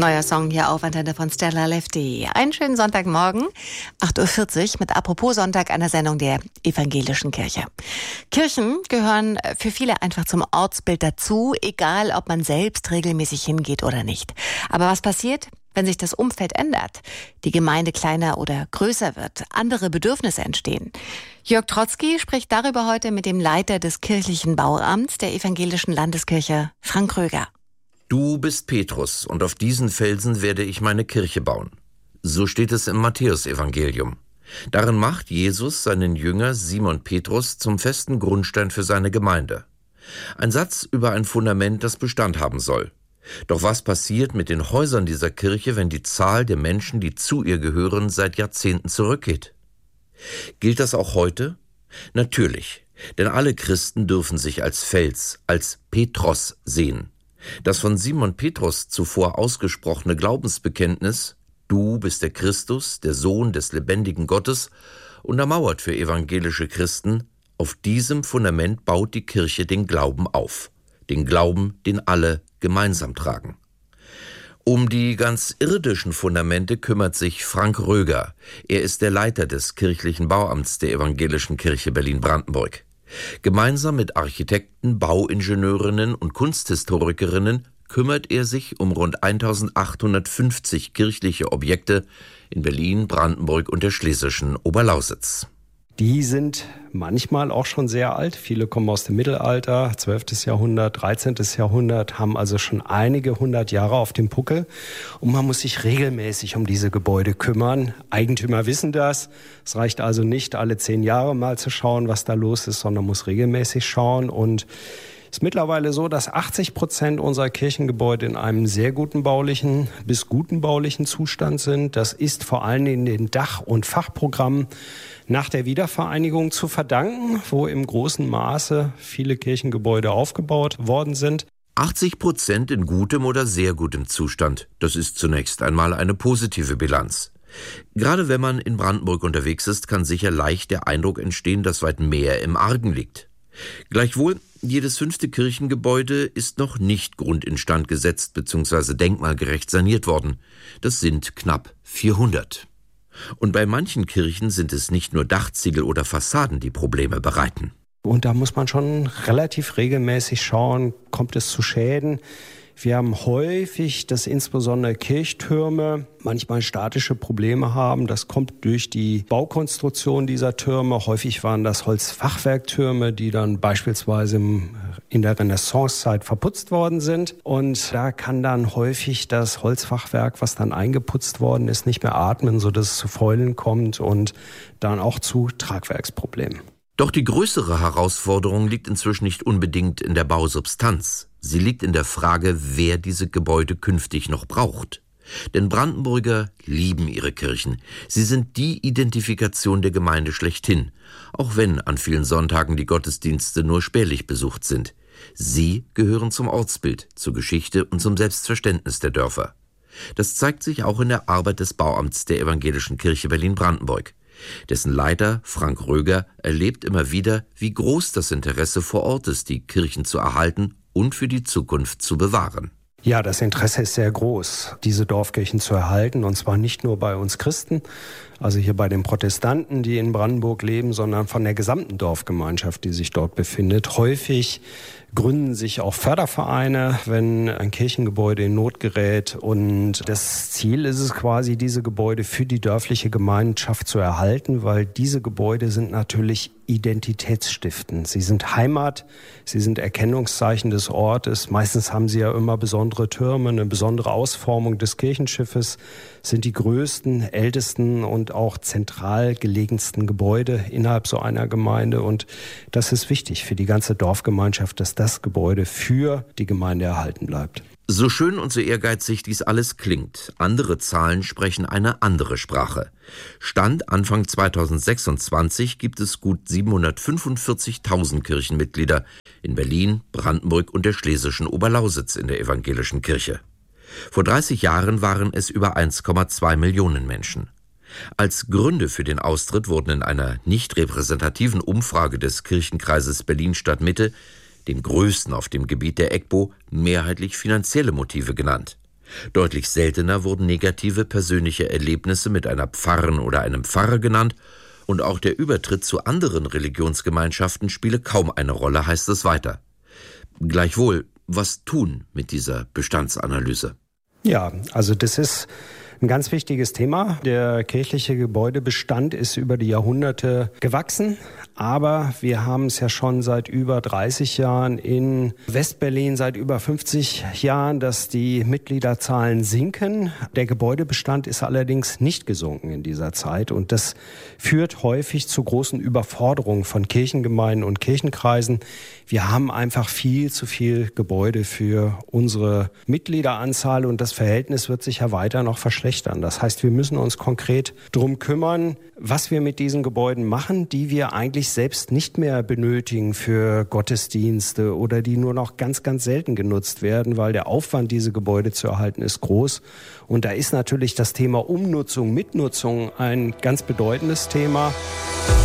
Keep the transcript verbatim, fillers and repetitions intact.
Neuer Song hier auf Antenne von Stella Lefty. Einen schönen Sonntagmorgen, acht Uhr vierzig mit Apropos Sonntag, einer Sendung der Evangelischen Kirche. Kirchen gehören für viele einfach zum Ortsbild dazu, egal ob man selbst regelmäßig hingeht oder nicht. Aber was passiert, wenn sich das Umfeld ändert, die Gemeinde kleiner oder größer wird, andere Bedürfnisse entstehen? Jörg Trotzki spricht darüber heute mit dem Leiter des kirchlichen Bauamts der Evangelischen Landeskirche, Frank Röger. Du bist Petrus, und auf diesen Felsen werde ich meine Kirche bauen. So steht es im Matthäusevangelium. Darin macht Jesus seinen Jünger Simon Petrus zum festen Grundstein für seine Gemeinde. Ein Satz über ein Fundament, das Bestand haben soll. Doch was passiert mit den Häusern dieser Kirche, wenn die Zahl der Menschen, die zu ihr gehören, seit Jahrzehnten zurückgeht? Gilt das auch heute? Natürlich, denn alle Christen dürfen sich als Fels, als Petros sehen. Das von Simon Petrus zuvor ausgesprochene Glaubensbekenntnis, du bist der Christus, der Sohn des lebendigen Gottes, untermauert für evangelische Christen, auf diesem Fundament baut die Kirche den Glauben auf. Den Glauben, den alle gemeinsam tragen. Um die ganz irdischen Fundamente kümmert sich Frank Röger. Er ist der Leiter des kirchlichen Bauamts der Evangelischen Kirche Berlin-Brandenburg. Gemeinsam mit Architekten, Bauingenieurinnen und Kunsthistorikerinnen kümmert er sich um rund eintausendachthundertfünfzig kirchliche Objekte in Berlin, Brandenburg und der schlesischen Oberlausitz. Die sind manchmal auch schon sehr alt. Viele kommen aus dem Mittelalter, zwölftes Jahrhundert, dreizehntes Jahrhundert, haben also schon einige hundert Jahre auf dem Puckel. Und man muss sich regelmäßig um diese Gebäude kümmern. Eigentümer wissen das. Es reicht also nicht, alle zehn Jahre mal zu schauen, was da los ist, sondern muss regelmäßig schauen. Und es ist mittlerweile so, dass achtzig Prozent unserer Kirchengebäude in einem sehr guten baulichen bis guten baulichen Zustand sind. Das ist vor allem in den Dach- und Fachprogrammen nach der Wiedervereinigung zu verdanken, wo im großen Maße viele Kirchengebäude aufgebaut worden sind. achtzig Prozent in gutem oder sehr gutem Zustand. Das ist zunächst einmal eine positive Bilanz. Gerade wenn man in Brandenburg unterwegs ist, kann sicher leicht der Eindruck entstehen, dass weit mehr im Argen liegt. Gleichwohl, jedes fünfte Kirchengebäude ist noch nicht grundinstand gesetzt bzw. denkmalgerecht saniert worden. Das sind knapp vierhundert. Und bei manchen Kirchen sind es nicht nur Dachziegel oder Fassaden, die Probleme bereiten. Und da muss man schon relativ regelmäßig schauen, kommt es zu Schäden. Wir haben häufig, dass insbesondere Kirchtürme manchmal statische Probleme haben. Das kommt durch die Baukonstruktion dieser Türme. Häufig waren das Holzfachwerktürme, die dann beispielsweise in der Renaissancezeit verputzt worden sind. Und da kann dann häufig das Holzfachwerk, was dann eingeputzt worden ist, nicht mehr atmen, sodass es zu Fäulen kommt und dann auch zu Tragwerksproblemen. Doch die größere Herausforderung liegt inzwischen nicht unbedingt in der Bausubstanz. Sie liegt in der Frage, wer diese Gebäude künftig noch braucht. Denn Brandenburger lieben ihre Kirchen. Sie sind die Identifikation der Gemeinde schlechthin, auch wenn an vielen Sonntagen die Gottesdienste nur spärlich besucht sind. Sie gehören zum Ortsbild, zur Geschichte und zum Selbstverständnis der Dörfer. Das zeigt sich auch in der Arbeit des Bauamts der Evangelischen Kirche Berlin-Brandenburg. Dessen Leiter, Frank Röger, erlebt immer wieder, wie groß das Interesse vor Ort ist, die Kirchen zu erhalten und für die Zukunft zu bewahren. Ja, das Interesse ist sehr groß, diese Dorfkirchen zu erhalten, und zwar nicht nur bei uns Christen, also hier bei den Protestanten, die in Brandenburg leben, sondern von der gesamten Dorfgemeinschaft, die sich dort befindet. Häufig gründen sich auch Fördervereine, wenn ein Kirchengebäude in Not gerät. Und das Ziel ist es quasi, diese Gebäude für die dörfliche Gemeinschaft zu erhalten, weil diese Gebäude sind natürlich identitätsstiftend. Sie sind Heimat, sie sind Erkennungszeichen des Ortes. Meistens haben sie ja immer besondere Türme, eine besondere Ausformung des Kirchenschiffes, sind die größten, ältesten und auch zentral gelegensten Gebäude innerhalb so einer Gemeinde. Und das ist wichtig für die ganze Dorfgemeinschaft, dass das Gebäude für die Gemeinde erhalten bleibt. So schön und so ehrgeizig dies alles klingt, andere Zahlen sprechen eine andere Sprache. Stand Anfang zweitausendsechsundzwanzig gibt es gut siebenhundertfünfundvierzigtausend Kirchenmitglieder in Berlin, Brandenburg und der schlesischen Oberlausitz in der Evangelischen Kirche. Vor dreißig Jahren waren es über eins Komma zwei Millionen Menschen. Als Gründe für den Austritt wurden in einer nicht repräsentativen Umfrage des Kirchenkreises Berlin-Stadt-Mitte, dem größten auf dem Gebiet der E G B O, mehrheitlich finanzielle Motive genannt. Deutlich seltener wurden negative persönliche Erlebnisse mit einer Pfarrerin oder einem Pfarrer genannt, und auch der Übertritt zu anderen Religionsgemeinschaften spiele kaum eine Rolle, heißt es weiter. Gleichwohl, was tun mit dieser Bestandsanalyse? Ja, also das ist ein ganz wichtiges Thema. Der kirchliche Gebäudebestand ist über die Jahrhunderte gewachsen, aber wir haben es ja schon seit über dreißig Jahren in Westberlin, seit über fünfzig Jahren, dass die Mitgliederzahlen sinken. Der Gebäudebestand ist allerdings nicht gesunken in dieser Zeit, und das führt häufig zu großen Überforderungen von Kirchengemeinden und Kirchenkreisen. Wir haben einfach viel zu viel Gebäude für unsere Mitgliederanzahl, und das Verhältnis wird sich ja weiter noch verschlechtern. Das heißt, wir müssen uns konkret darum kümmern, was wir mit diesen Gebäuden machen, die wir eigentlich selbst nicht mehr benötigen für Gottesdienste oder die nur noch ganz, ganz selten genutzt werden, weil der Aufwand, diese Gebäude zu erhalten, ist groß. Und da ist natürlich das Thema Umnutzung, Mitnutzung ein ganz bedeutendes Thema.